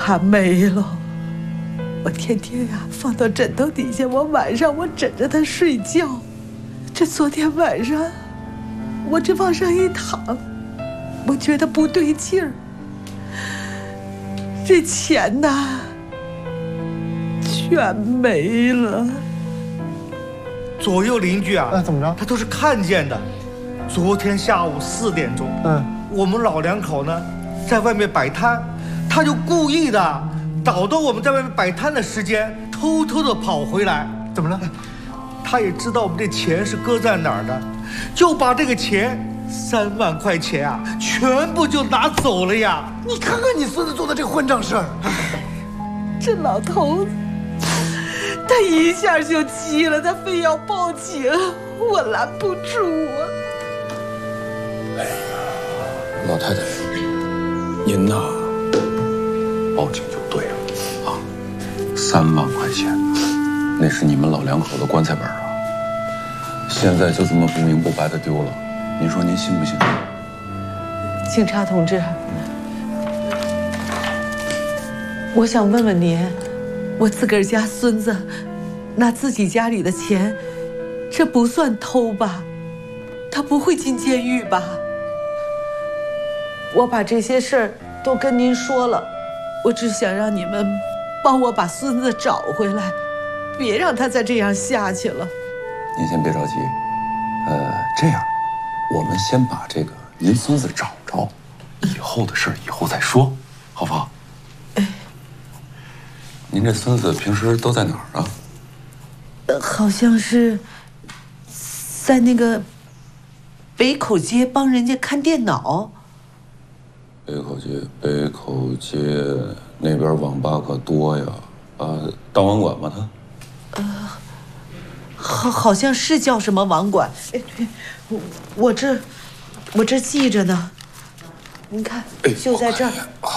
他没了。我天天呀放到枕头底下，我晚上我枕着他睡觉。这昨天晚上，我这往上一躺，我觉得不对劲儿。这钱呐，全没了。 左右邻居啊， 怎么着？ 他都是看见的。昨天下午4点钟，我们老两口呢，在外面摆摊，他就故意的倒到我们在外面摆摊的时间，偷偷的跑回来。 怎么了？ 他也知道我们这钱是搁在哪儿的，就把这个钱3万块钱啊，全部就拿走了呀！ 你看看你孙子做的这个混账事儿， 这老头子，他一下就急了，他非要报警，我拦不住啊。 哎呀，老太太，您呐，报警就对了啊！3万块钱，那是你们老两口的棺材本啊！现在就这么不明不白的丢了，您说您信不信？ 警察同志，我想问问您，我自个儿家孙子拿自己家里的钱，这不算偷吧？他不会进监狱吧？我把这些事儿都跟您说了，我只想让你们帮我把孙子找回来，别让他再这样下去了。 您先别着急，这样，我们先把这个您孙子找着，以后的事儿以后再说，好不好？您这孙子平时都在哪儿啊？ 好像是在那个北口街帮人家看电脑。 北口街那边网吧可多呀，当网管吗他？ 好像是叫什么网管。哎，对，我这记着呢。您看，就在这儿。